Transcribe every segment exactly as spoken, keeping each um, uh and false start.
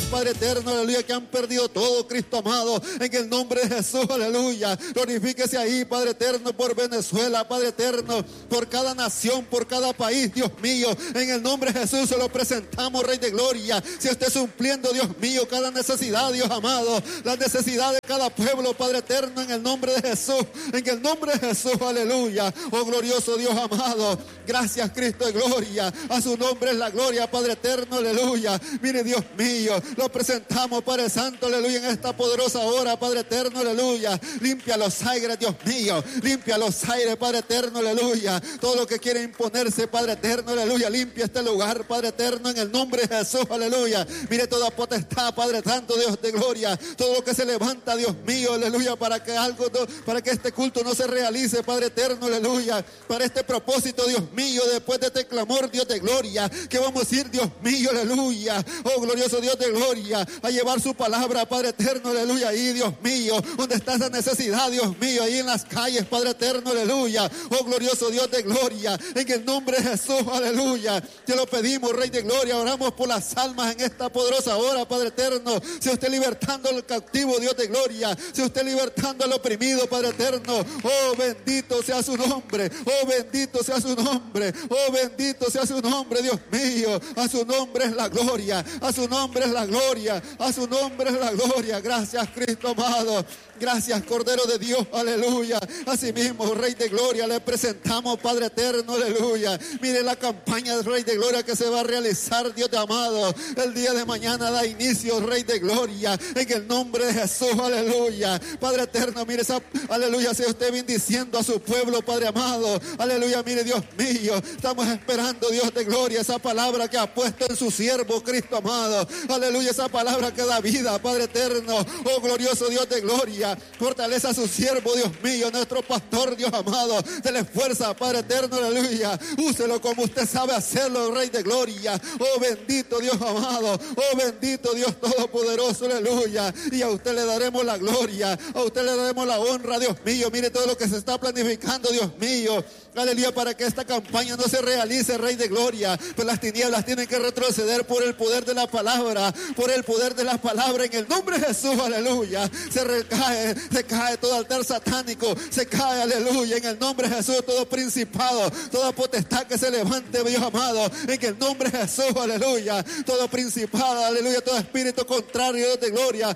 Padre eterno, aleluya, que han perdido todo, Cristo amado, en el nombre de Jesús, aleluya. Glorifíquese ahí, Padre eterno, por Venezuela, Padre eterno, por cada nación, por cada país, Dios mío, en el nombre de Jesús se lo presentamos, Rey de gloria. Si esté supliendo, Dios mío, cada necesidad, Dios amado, la necesidad de cada pueblo, Padre eterno, en el nombre de Jesús, en el nombre de Jesús, aleluya. Oh glorioso Dios amado, gracias Cristo de gloria, a su nombre es la gloria, Padre eterno, aleluya. Mire, Dios mío, lo presentamos, Padre santo, aleluya, en esta poderosa hora, Padre eterno, aleluya. Limpia los aires, Dios mío, limpia los aires, Padre eterno, aleluya. Todo lo que quiere imponerse, Padre eterno, aleluya, limpia este lugar, Padre eterno, en el nombre de Jesús, aleluya. Mire toda potestad, Padre santo, Dios de gloria, todo lo que se levanta, Dios mío, aleluya, para que algo, para que este culto no se realice, Padre eterno, aleluya, para este propósito, Dios mío, después de este clamor, Dios de gloria, que vamos a ir, Dios mío, aleluya, oh glorioso Dios de gloria, a llevar su palabra, Padre eterno, aleluya, ahí, Dios mío, donde está esa necesidad, Dios mío, ahí en las calles, Padre eterno, aleluya, oh glorioso Dios de gloria, en el nombre de Jesús, aleluya, te lo pedimos, Rey de gloria, oramos por las almas en esta poderosa hora, Padre eterno, si usted libertando al cautivo, Dios de gloria, si usted libertando al oprimido, Padre eterno, oh bendito sea su nombre, oh bendito sea su nombre, oh bendito sea su nombre, Dios mío, a su nombre es la gloria, a su nombre es la gloria, a su nombre es la gloria, gracias Cristo amado, gracias Cordero de Dios, aleluya. Así mismo, Rey de gloria, le presentamos, Padre eterno, aleluya. Mire la campaña del Rey de gloria que se va a realizar, Dios de amado, el día de mañana da inicio, Rey de gloria, en el nombre de Jesús, aleluya. Padre eterno, mire esa, aleluya, sea usted bendiciendo a su pueblo, Padre amado, aleluya. Mire, Dios mío, estamos esperando, Dios de gloria, esa palabra que ha puesto en su siervo, Cristo amado, aleluya, esa palabra que da vida, Padre eterno, oh glorioso Dios de gloria, fortaleza a su siervo, Dios mío, nuestro pastor, Dios amado, dele fuerza, Padre eterno, aleluya, úselo como usted sabe hacerlo, Rey de gloria, oh bendito Dios amado, oh bendito Dios todopoderoso, aleluya, y a usted le daremos la gloria, a usted le daremos la honra, Dios mío. Mire todo lo que se está planificando, Dios mío, aleluya, para que esta campaña no se realice, Rey de gloria, pues las tinieblas tienen que retroceder por el poder de la palabra, por el poder de la palabra, en el nombre de Jesús, aleluya, se recae, se cae todo altar satánico, se cae, aleluya, en el nombre de Jesús, todo principado, toda potestad que se levante, Dios amado, en el nombre de Jesús, aleluya, todo principado, aleluya, todo espíritu contrario, Dios de gloria,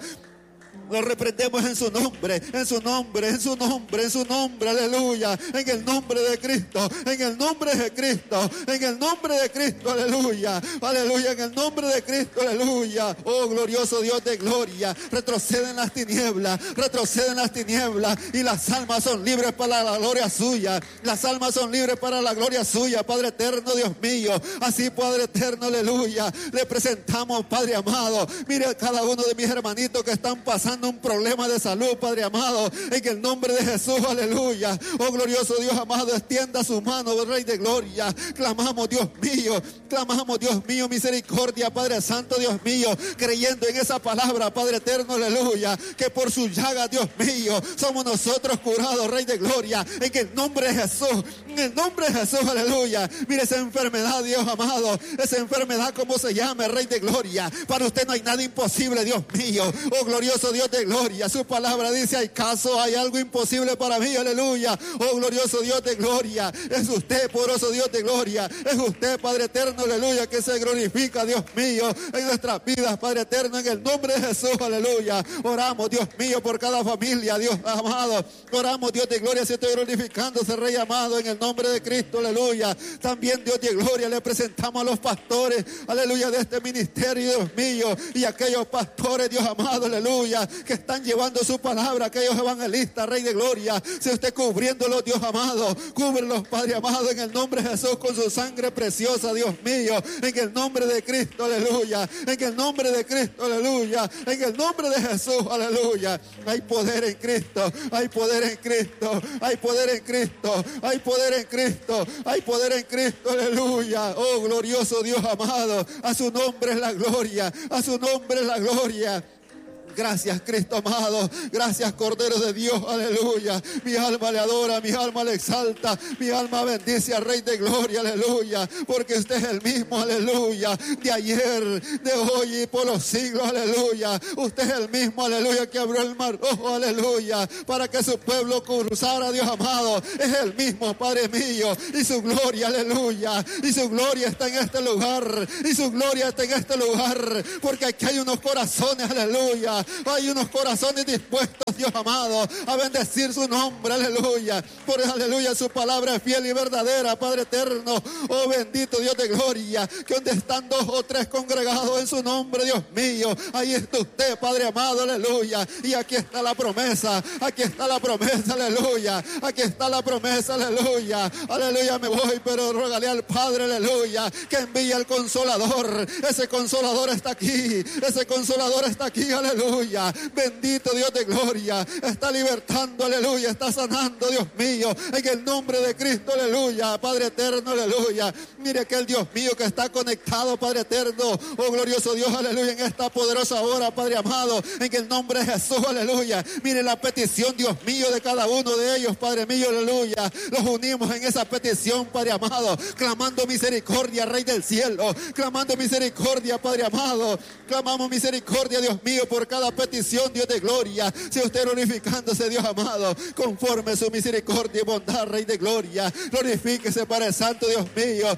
lo reprendemos en su nombre, en su nombre, en su nombre, en su nombre, aleluya, en el nombre de Cristo, en el nombre de Cristo, en el nombre de Cristo, aleluya, aleluya, en el nombre de Cristo, aleluya, oh glorioso Dios de gloria, retroceden las tinieblas, retroceden las tinieblas y las almas son libres para la gloria suya, las almas son libres para la gloria suya, Padre eterno, Dios mío, así Padre eterno, aleluya, le presentamos, Padre amado, mire a cada uno de mis hermanitos que están pasando un problema de salud, Padre amado, en el nombre de Jesús, aleluya, oh glorioso Dios amado, extienda su mano, Rey de gloria, clamamos, Dios mío, clamamos, Dios mío, misericordia, Padre santo, Dios mío, creyendo en esa palabra, Padre eterno, aleluya, que por su llaga, Dios mío, somos nosotros curados, Rey de gloria, en el nombre de Jesús, en el nombre de Jesús, aleluya. Mire esa enfermedad, Dios amado, esa enfermedad, como se llama, Rey de gloria, para usted no hay nada imposible, Dios mío, oh glorioso Dios de gloria, su palabra dice, hay caso, hay algo imposible para mí, aleluya, oh glorioso Dios de gloria, es usted, poderoso Dios de gloria, es usted, Padre eterno, aleluya, que se glorifica, Dios mío, en nuestras vidas, Padre eterno, en el nombre de Jesús, aleluya. Oramos, Dios mío, por cada familia, Dios amado, oramos, Dios de gloria, se está glorificándose, Rey amado, en el nombre de Cristo, aleluya. También, Dios de gloria, le presentamos a los pastores, aleluya, de este ministerio, Dios mío, y aquellos pastores, Dios amado, aleluya, que están llevando su palabra, aquellos evangelistas, Rey de gloria, si usted cubriéndolos, Dios amado, cúbrelos, Padre amado, en el nombre de Jesús, con su sangre preciosa, Dios mío, en el nombre de Cristo, aleluya, en el nombre de Cristo, aleluya, en el nombre de Jesús, aleluya. Hay poder en Cristo, hay poder en Cristo, hay poder en Cristo, hay poder en Cristo, hay poder en Cristo, aleluya. Oh glorioso Dios amado, a su nombre es la gloria, a su nombre es la gloria. Gracias, Cristo amado. Gracias, Cordero de Dios. Aleluya. Mi alma le adora, mi alma le exalta, mi alma bendice al Rey de Gloria. Aleluya. Porque usted es el mismo. Aleluya. De ayer, de hoy y por los siglos. Aleluya. Usted es el mismo. Aleluya. Que abrió el mar rojo. Aleluya. Para que su pueblo cruzara, Dios amado. Es el mismo, Padre mío. Y su gloria. Aleluya. Y su gloria está en este lugar. Y su gloria está en este lugar. Porque aquí hay unos corazones. Aleluya. Hay unos corazones dispuestos, Dios amado, a bendecir su nombre, aleluya. Por eso, aleluya, su palabra es fiel y verdadera, Padre eterno. Oh, bendito Dios de gloria, que donde están dos o tres congregados en su nombre, Dios mío, ahí está usted, Padre amado, aleluya. Y aquí está la promesa, aquí está la promesa, aleluya. Aquí está la promesa, aleluya. Aleluya, me voy, pero rógale al Padre, aleluya, que envíe al Consolador. Ese Consolador está aquí, ese Consolador está aquí, aleluya. Bendito Dios de gloria, está libertando, aleluya, está sanando, Dios mío, en el nombre de Cristo, aleluya. Padre eterno, aleluya. Mire aquel Dios mío que está conectado, Padre eterno, oh glorioso Dios, aleluya, en esta poderosa hora, Padre amado, en el nombre de Jesús, aleluya. Mire la petición, Dios mío, de cada uno de ellos, Padre mío, aleluya. Los unimos en esa petición, Padre amado, clamando misericordia, Rey del cielo, clamando misericordia, Padre amado. Clamamos misericordia, Dios mío, por cada petición, Dios de gloria. Si usted glorificándose, Dios amado, conforme su misericordia y bondad, Rey de gloria. Glorifíquese para el santo Dios mío.